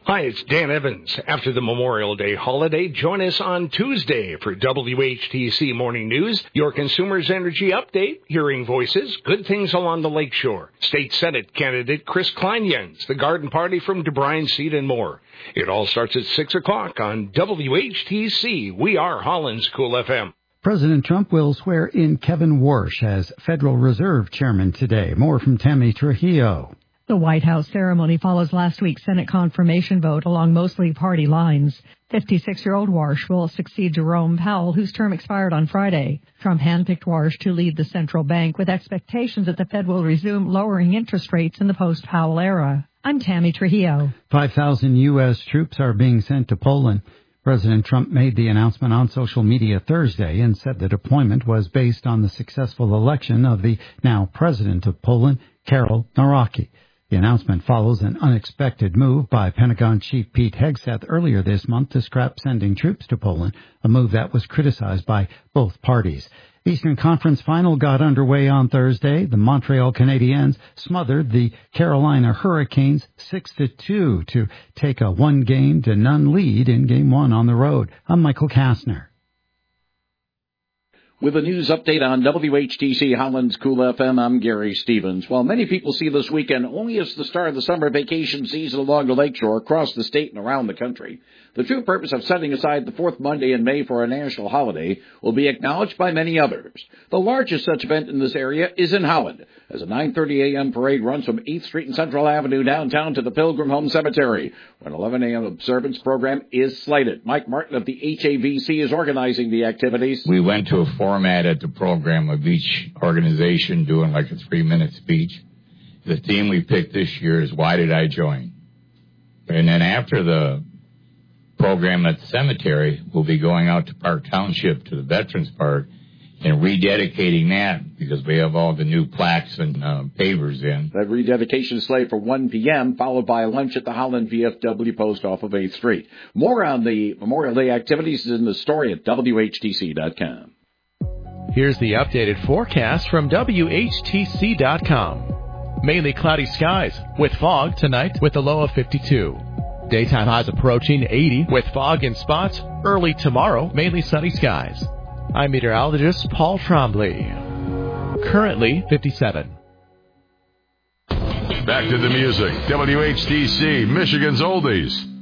Hi, it's Dan Evans. After the Memorial Day holiday, join us on Tuesday for WHTC Morning News, your Consumers Energy Update, hearing voices, good things along the lakeshore, State Senate candidate Chris Kleinjens, the garden party from DeBryan Seed, and more. It all starts at 6 o'clock on WHTC. We are Holland's Cool FM. President Trump will swear in Kevin Warsh as Federal Reserve Chairman today. More from Tammy Trujillo. The White House ceremony follows last week's Senate confirmation vote along mostly party lines. 56-year-old Warsh will succeed Jerome Powell, whose term expired on Friday. Trump handpicked Warsh to lead the central bank with expectations that the Fed will resume lowering interest rates in the post-Powell era. I'm Tammy Trujillo. 5,000 U.S. troops are being sent to Poland. President Trump made the announcement on social media Thursday and said the deployment was based on the successful election of the now president of Poland, Karol Nawrocki. The announcement follows an unexpected move by Pentagon Chief Pete Hegseth earlier this month to scrap sending troops to Poland, a move that was criticized by both parties. Eastern Conference Final got underway on Thursday. The Montreal Canadiens smothered the Carolina Hurricanes 6-2 to take a 1-0 lead in Game 1 on the road. I'm Michael Kastner. With a news update on WHTC Holland's Cool FM, I'm Gary Stevens. While many people see this weekend only as the start of the summer vacation season along the lakeshore across the state and around the country, the true purpose of setting aside the fourth Monday in May for a national holiday will be acknowledged by many others. The largest such event in this area is in Holland, as a 9:30 a.m. parade runs from 8th Street and Central Avenue downtown to the Pilgrim Home Cemetery, where an 11 a.m. observance program is slated. Mike Martin of the HAVC is organizing the activities. We went to a format at the program of each organization doing like a 3-minute speech. The theme we picked this year is Why Did I Join? And then after the program at the cemetery, we'll be going out to Park Township to the Veterans Park and rededicating that because we have all the new plaques and pavers in. That rededication is slated for 1 p.m., followed by a lunch at the Holland VFW post off of 8th Street. More on the Memorial Day activities is in the story at WHTC.com. Here's the updated forecast from WHTC.com. Mainly cloudy skies with fog tonight with a low of 52. Daytime highs approaching 80 with fog in spots. Early tomorrow, mainly sunny skies. I'm meteorologist Paul Trombley. Currently 57. Back to the music. WHTC, Michigan's Oldies.